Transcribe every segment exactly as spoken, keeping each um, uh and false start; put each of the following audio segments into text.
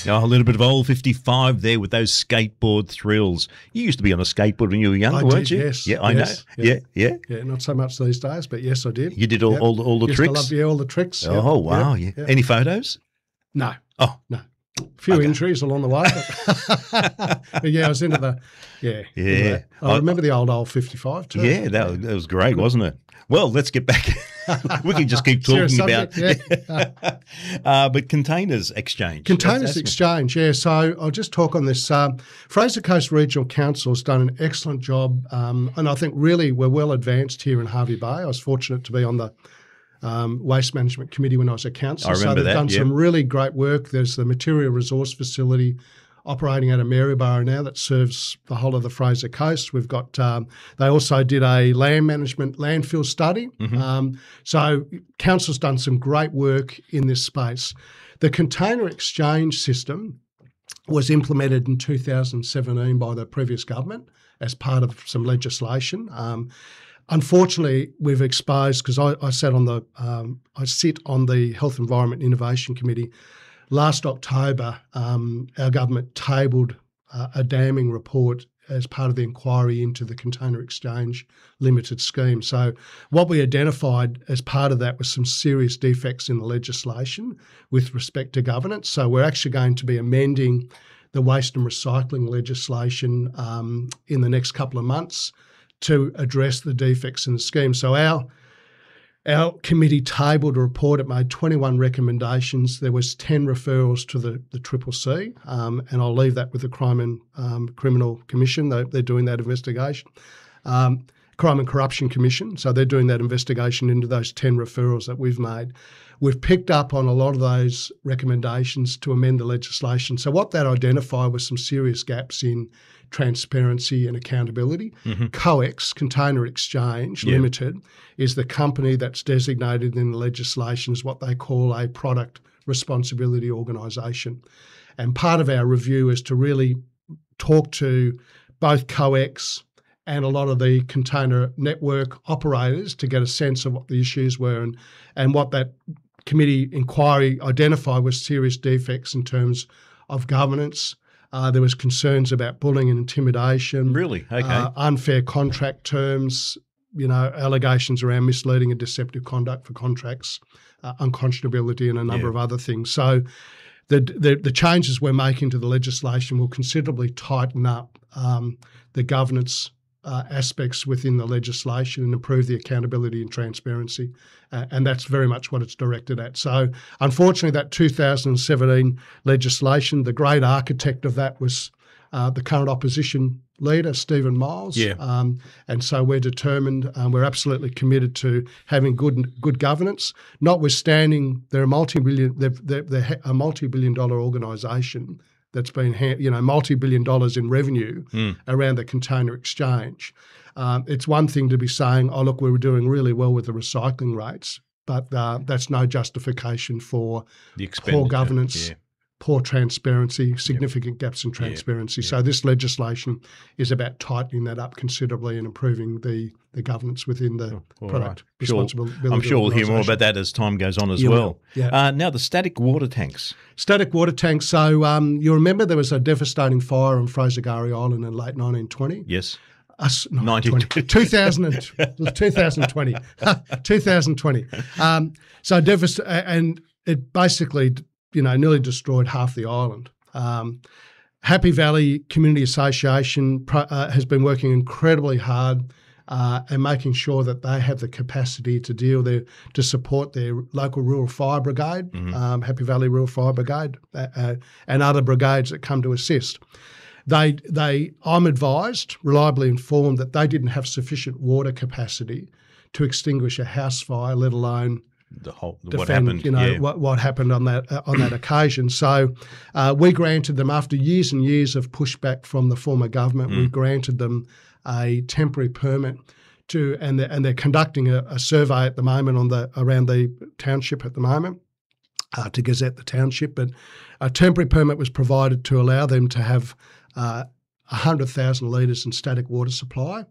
Oh, a little bit of old fifty-five there with those skateboard thrills. You used to be on a skateboard when you were younger, I weren't did, you? yes. Yeah, I yes, know. Yeah, yeah. Yeah, not so much these days, but yes, I did. You did all, Yep. all, the- all the Used tricks? To love, yeah, all the tricks. Yep. Oh, wow. Yep. Yeah. Yep. Any photos? No. Oh. No. A few Okay. injuries along the way. But, but yeah, I was into the, yeah. Yeah. into that. I, I- remember the old old fifty-five too. Yeah, that, was- that was great, wasn't it? Well, let's get back. We can just keep talking Serious about subject, yeah. uh, but containers exchange. Containers That's- that's- exchange, yeah. So I'll just talk on this. Um, Fraser Coast Regional Council has done an excellent job, um, and I think really we're well advanced here in Harvey Bay. I was fortunate to be on the um, Waste Management Committee when I was a councillor. I so remember they've that, done yeah. some really great work. There's the Material Resource Facility operating out of Maryborough now that serves the whole of the Fraser Coast. We've got, um, they also did a land management landfill study. Mm-hmm. Um, so council's done some great work in this space. The container exchange system was implemented in two thousand seventeen by the previous government as part of some legislation. Um, unfortunately, we've exposed, because I, I sat on the, um, I sit on the Health Environment Innovation Committee. Last October, um, our government tabled uh, a damning report as part of the inquiry into the Container Exchange Limited Scheme. So what we identified as part of that was some serious defects in the legislation with respect to governance. So we're actually going to be amending the waste and recycling legislation um, in the next couple of months to address the defects in the scheme. So our Our committee tabled a report. It made twenty-one recommendations. There was ten referrals to the, the Triple C, um, and I'll leave that with the Crime and um, Criminal Commission. They, they're doing that investigation. Um, Crime and Corruption Commission. So they're doing that investigation into those ten referrals that we've made. We've picked up on a lot of those recommendations to amend the legislation. So what that identified was some serious gaps in transparency and accountability. Mm-hmm. COEX, Container Exchange Yeah. Limited, is the company that's designated in the legislation as what they call a product responsibility organisation. And part of our review is to really talk to both COEX and a lot of the container network operators to get a sense of what the issues were, and, and what that committee inquiry identified was serious defects in terms of governance. Uh, there was concerns about bullying and intimidation. Really? Okay. Uh, unfair contract terms, you know, allegations around misleading and deceptive conduct for contracts, uh, unconscionability and a number Yeah. of other things. So the, the the changes we're making to the legislation will considerably tighten up um, the governance uh, aspects within the legislation and improve the accountability and transparency. Uh, and that's very much what it's directed at. So unfortunately, that two thousand seventeen legislation, the great architect of that was uh, the current opposition leader, Stephen Miles. Yeah. Um, and so we're determined, um, we're absolutely committed to having good good governance, notwithstanding they're a multi-billion, they're, they're, they're a multi-billion dollar organisation that's been, ha- you know, multi-billion dollars in revenue Mm. around the container exchange. Um, it's one thing to be saying, oh, look, we were doing really well with the recycling rates, but uh, that's no justification for The poor expenditure. governance, Yeah. poor transparency, significant gaps in transparency. So this legislation is about tightening that up considerably and improving the, the governance within the All product right. Sure. responsibility. I'm sure we'll hear more organisation. about that as time goes on as You well. will, yeah. Uh, now, the static water tanks. Static water tanks. So um, you remember there was a devastating fire on Fraser Gary Island in late nineteen twenty? Yes. Us, no, nineteen twenty, two thousand, twenty twenty, twenty twenty. Um, so devast- and it basically, you know, nearly destroyed half the island. Um, Happy Valley Community Association pro, uh, has been working incredibly hard uh, and making sure that they have the capacity to deal there to support their local rural fire brigade, Mm-hmm. um, Happy Valley Rural Fire Brigade, uh, uh, and other brigades that come to assist. They, they, I'm advised, reliably informed, that they didn't have sufficient water capacity to extinguish a house fire, let alone The whole what defend, happened. you know, yeah. what, what happened on that uh, on that occasion. So uh, we granted them, after years and years of pushback from the former government, Mm. we granted them a temporary permit to, and they're, and they're conducting a, a survey at the moment on the around the township at the moment uh, to gazette the township. But a temporary permit was provided to allow them to have uh, one hundred thousand litres in static water supply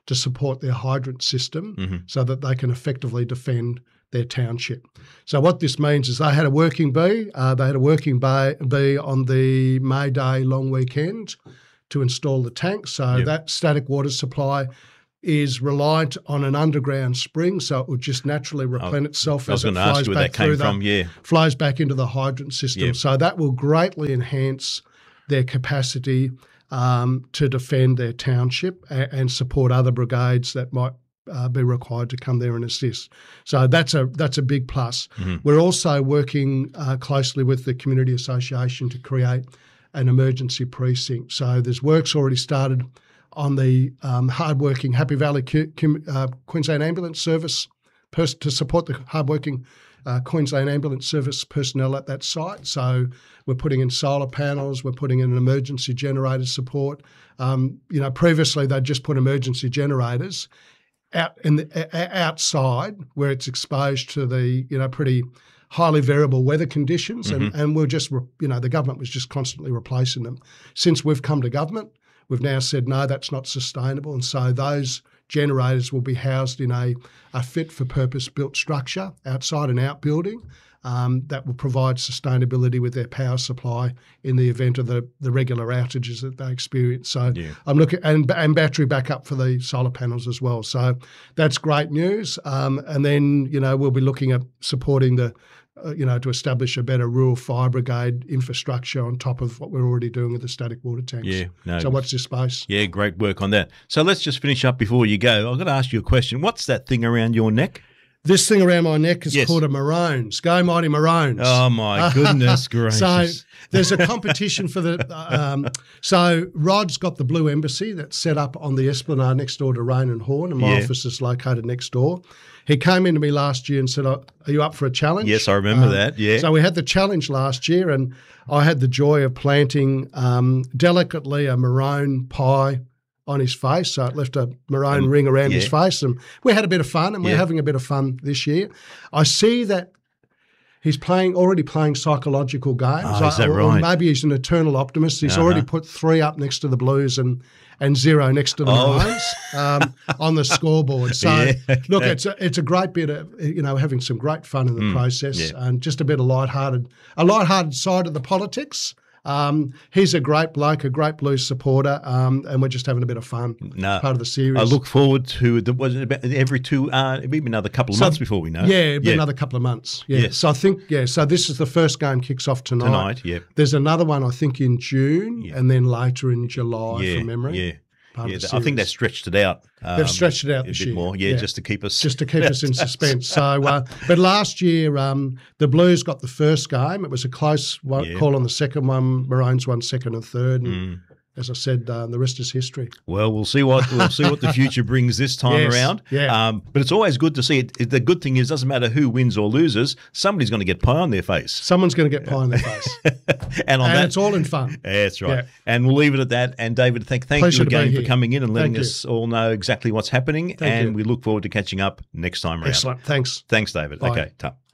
to support their hydrant system Mm-hmm. so that they can effectively defend their township. So what this means is they had a working bee. Uh, they had a working bee, bee on the May Day long weekend to install the tank. So Yep. that static water supply is reliant on an underground spring, so it would just naturally replenish itself I was as it going to ask flows you where back that came through from. the, Yeah. flows back into the hydrant system. Yep. So that will greatly enhance their capacity um, to defend their township and, and support other brigades that might uh, be required to come there and assist. So that's a that's a big plus. Mm-hmm. We're also working uh, closely with the Community Association to create an emergency precinct. So there's work's already started on the um, hardworking Happy Valley Q, Q, uh, Queensland Ambulance Service pers- to support the hardworking uh, Queensland Ambulance Service personnel at that site. So we're putting in solar panels, we're putting in an emergency generator support. Um, you know, previously they'd just put emergency generators out in the, a- outside where it's exposed to the you know pretty highly variable weather conditions, Mm-hmm. and and we're just re- you know the government was just constantly replacing them. Since we've come to government, we've now said, no, that's not sustainable. And so those generators will be housed in a, a fit-for-purpose built structure, outside and outbuilding, um, that will provide sustainability with their power supply in the event of the, the regular outages that they experience. So Yeah. I'm looking, and, and battery backup for the solar panels as well. So that's great news. Um, and then, you know, we'll be looking at supporting the Uh, you know, to establish a better rural fire brigade infrastructure on top of what we're already doing with the static water tanks. Yeah, no. So watch this space. Yeah, great work on that. So let's just finish up before you go. I've got to ask you a question. What's that thing around your neck? This thing around my neck is Yes. called a Maroons. Go Mighty Maroons. Oh, my goodness gracious. So there's a competition for the. Um, so Rod's got the Blue Embassy that's set up on the Esplanade next door to Rain and Horn, and my Yeah. office is located next door. He came into me last year and said, "Are you up for a challenge?" Yes, I remember Um, that. Yeah. So we had the challenge last year, and I had the joy of planting um, delicately a maroon pie on his face. So it left a maroon Um, ring around yeah. his face, and we had a bit of fun, and Yeah. we're having a bit of fun this year. I see that he's playing already playing psychological games. Oh, is that or, or right? maybe he's an eternal optimist. He's Uh-huh. already put three up next to the Blues and and zero next to the Oh. Maroons um, on the scoreboard. So Yeah, look, okay. it's a, it's a great bit of you know having some great fun in the Mm, process, yeah. and just a bit of lighthearted, a lighthearted side of the politics. Um, he's a great bloke, a great Blues supporter, um, and we're just having a bit of fun. No. Part of the series. I look forward to the was it about every two uh maybe another couple of So- months before we know. Yeah, it'll be another couple of months. Yeah. Yes. So I think, yeah, so this is the first game kicks off tonight. Tonight, yeah. There's another one, I think, in June Yeah. and then later in July, Yeah, from memory. yeah. Part of Yeah, the I think they've series. stretched it out. Um, They've stretched it out a this bit year. more, yeah, Yeah. just to keep us Just to keep us in suspense. So, uh, but last year, um, the Blues got the first game. It was a close one, Yeah. call on the second one. Maroons won second and third. And Mm. as I said, uh, the rest is history. Well, we'll see what we'll see what the future brings this time Yes, around. yeah. Um, but it's always good to see it. it- The good thing is, doesn't matter who wins or loses, somebody's going to get pie on their face. Someone's going to get pie in their face. and on and that, it's all in fun. Yeah, that's right. Yeah. And we'll leave it at that. And David, thank, thank Pleasure you to be again for here. coming in and letting Thank you. us all know exactly what's happening. Thank and you. we look forward to catching up next time around. Excellent. Thanks. Thanks, David. Bye. Okay, tough.